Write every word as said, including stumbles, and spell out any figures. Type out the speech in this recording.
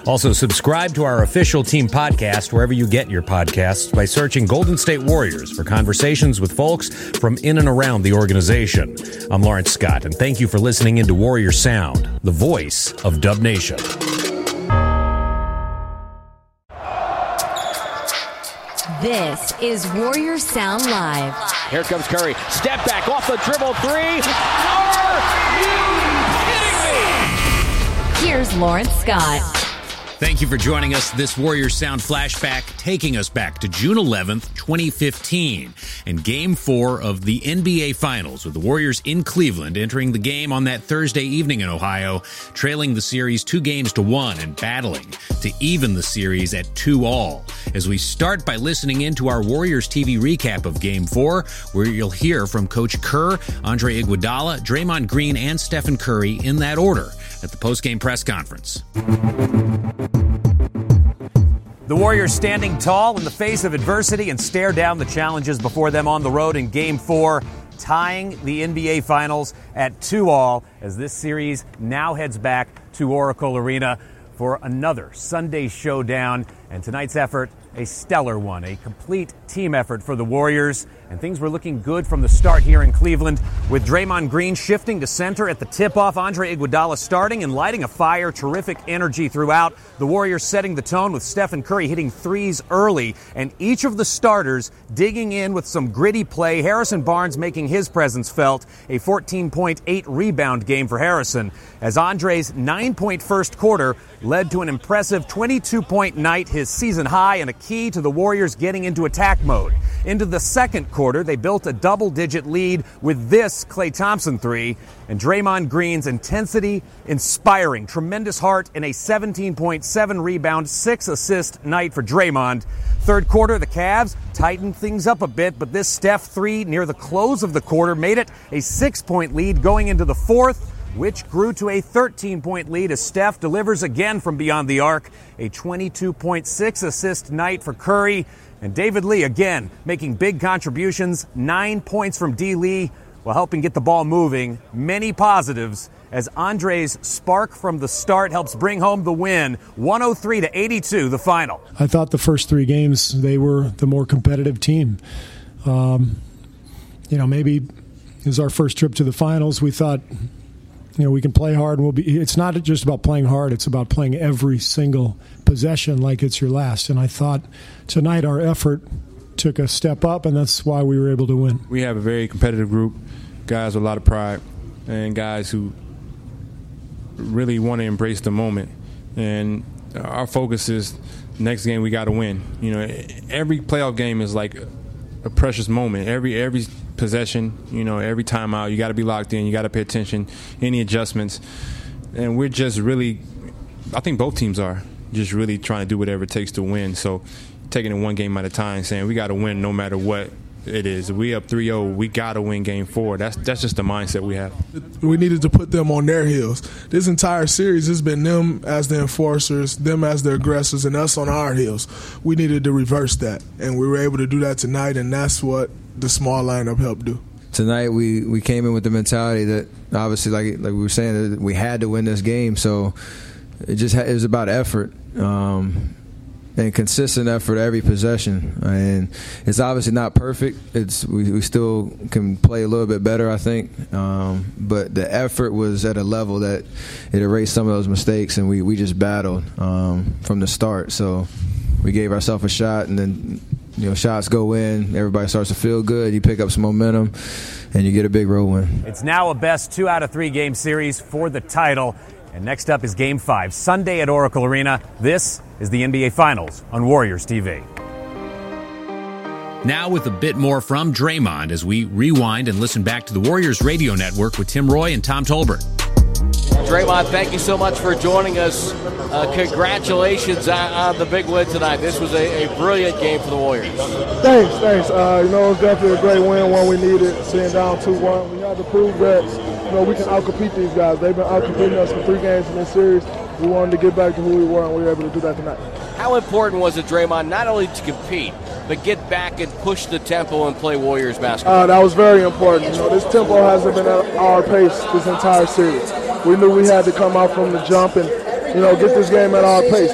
Also, subscribe to our official team podcast wherever you get your podcasts by searching Golden State Warriors for conversations with folks from in and around the organization. I'm Lawrence Scott, and thank you for listening into Warrior Sound, the voice of Dub Nation. This is Warrior Sound Live. Here comes Curry. Step back off the dribble three. Are you kidding me? Here's Lawrence Scott. Thank you for joining us. This Warrior Sound flashback taking us back to June eleventh, twenty fifteen, and Game four of the N B A Finals, with the Warriors in Cleveland entering the game on that Thursday evening in Ohio, trailing the series two games to one and battling to even the series at two all. As we start by listening into our Warriors T V recap of Game four, where you'll hear from Coach Kerr, Andre Iguodala, Draymond Green, and Stephen Curry in that order at the post-game press conference. The Warriors standing tall in the face of adversity and stare down the challenges before them on the road in Game four, tying the N B A Finals at two all as this series now heads back to Oracle Arena for another Sunday showdown. And tonight's effort, a stellar one, a complete team effort for the Warriors. And things were looking good from the start here in Cleveland, with Draymond Green shifting to center at the tip-off, Andre Iguodala starting and lighting a fire, terrific energy throughout. The Warriors setting the tone with Stephen Curry hitting threes early, and each of the starters digging in with some gritty play. Harrison Barnes making his presence felt, a fourteen point eight rebound game for Harrison, as Andre's nine-point first quarter led to an impressive twenty-two point night, his season high, and a key to the Warriors getting into attack mode. Into the second quarter, they built a double-digit lead with this Klay Thompson three, and Draymond Green's intensity inspiring, tremendous heart, and a seventeen point seven rebound, six assist night for Draymond. Third quarter, the Cavs tightened things up a bit, but this Steph three near the close of the quarter made it a six-point lead going into the fourth, which grew to a thirteen point lead as Steph delivers again from beyond the arc. A twenty-two point six assist night for Curry. And David Lee again making big contributions. Nine points from D. Lee while helping get the ball moving. Many positives as Andre's spark from the start helps bring home the win. one oh three to eighty-two, the final. I thought the first three games, they were the more competitive team. Um, you know, maybe it was our first trip to the finals. We thought, you know, we can play hard. And we'll be. It's not just about playing hard. It's about playing every single possession like it's your last. And I thought tonight our effort took a step up, and that's why we were able to win. We have a very competitive group, guys with a lot of pride, and guys who really want to embrace the moment. And our focus is next game we got to win. You know, every playoff game is like a precious moment. Every every possession, you know, every timeout, you got to be locked in. You got to pay attention. Any adjustments, and we're just really, I think both teams are just really trying to do whatever it takes to win. So, taking it one game at a time, saying we got to win no matter what it is. If we up three oh, we got to win game four. That's that's just the mindset we have. We needed to put them on their heels. This entire series has been them as the enforcers, them as the aggressors, and us on our heels. We needed to reverse that, and we were able to do that tonight, and that's what the small lineup helped do. Tonight we, we came in with the mentality that obviously, like like we were saying, that we had to win this game. So it just it was about effort. Um, And consistent effort every possession, and it's obviously not perfect. It's we, we still can play a little bit better, I think. Um, but the effort was at a level that it erased some of those mistakes, and we, we just battled um, from the start. So we gave ourselves a shot, and then you know shots go in. Everybody starts to feel good. You pick up some momentum, and you get a big road win. It's now a best two out of three game series for the title. And next up is Game five, Sunday at Oracle Arena. This is the N B A Finals on Warriors T V. Now with a bit more from Draymond as we rewind and listen back to the Warriors Radio Network with Tim Roy and Tom Tolbert. Draymond, thank you so much for joining us. Uh, congratulations on, on the big win tonight. This was a, a brilliant game for the Warriors. Thanks, thanks. Uh, you know, it was definitely a great win, one we needed, sitting down two one. We had to prove that, you know, we can outcompete these guys. They've been outcompeting us for three games in this series. We wanted to get back to who we were, and we were able to do that tonight. How important was it, Draymond, not only to compete, but get back and push the tempo and play Warriors basketball? Uh, that was very important. You know, this tempo hasn't been at our pace this entire series. We knew we had to come out from the jump and, you know, get this game at our pace.